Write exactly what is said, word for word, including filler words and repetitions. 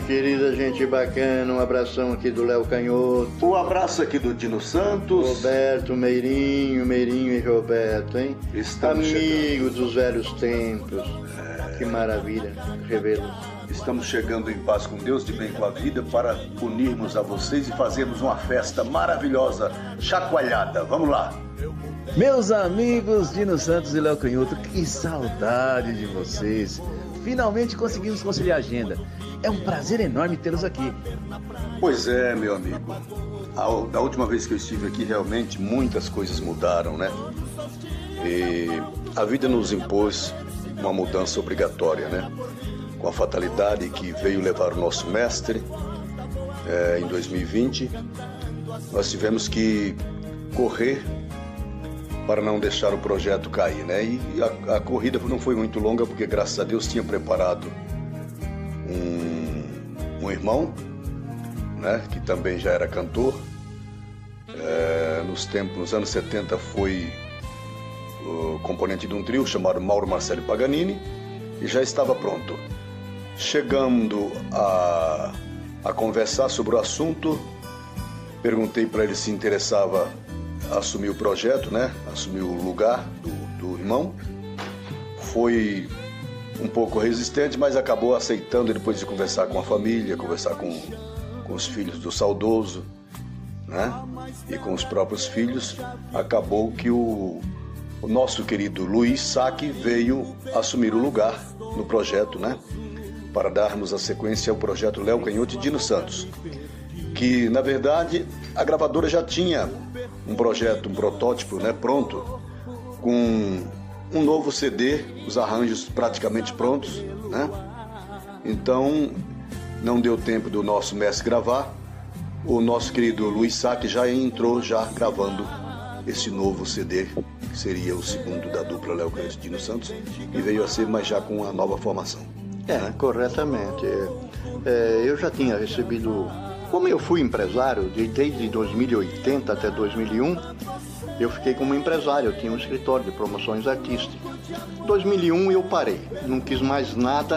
querida gente bacana, um abração aqui do Léo Canhoto. Um abraço aqui do Dino Santos. Roberto, Meirinho, Meirinho e Roberto, hein? Estamos Amigos dos velhos tempos. É... Que maravilha, revê-los. Estamos chegando em paz com Deus, de bem com a vida, para unirmos a vocês e fazermos uma festa maravilhosa, chacoalhada. Vamos lá. Meus amigos Dino Santos e Léo Canhoto, que saudade de vocês. Finalmente conseguimos conciliar a agenda. É um prazer enorme tê-los aqui. Pois é, meu amigo. A, da última vez que eu estive aqui, realmente muitas coisas mudaram, né? E a vida nos impôs uma mudança obrigatória, né? Com a fatalidade que veio levar o nosso mestre é, em dois mil e vinte, nós tivemos que correr para não deixar o projeto cair, né? E a, a corrida não foi muito longa, porque graças a Deus tinha preparado um, um irmão, né? Que também já era cantor. É, nos tempos, nos anos setenta, foi o componente de um trio chamado Mauro Marcello Paganini, e já estava pronto. Chegando a, a conversar sobre o assunto, perguntei para ele se interessava assumir o projeto, né? Assumir o lugar do, do irmão. Foi um pouco resistente, mas acabou aceitando depois de conversar com a família, conversar com, com os filhos do saudoso, né? E com os próprios filhos. Acabou que o, o nosso querido Luiz Sacchi veio assumir o lugar no projeto, né? Para darmos a sequência ao projeto Léo Canhoto e Dino Santos, que na verdade a gravadora já tinha um projeto, um protótipo, né, pronto, com um novo C D, os arranjos praticamente prontos, né? Então não deu tempo do nosso mestre gravar. O nosso querido Luiz Sacchi já entrou já gravando esse novo C D, que seria o segundo da dupla Léo Canhoto e Dino Santos, e veio a ser, mas já com a nova formação. É, né? Corretamente. É, eu já tinha recebido, como eu fui empresário desde dois mil e oitenta até dois mil e um, eu fiquei como empresário, eu tinha um escritório de promoções artísticas. Em dois mil e um eu parei, não quis mais nada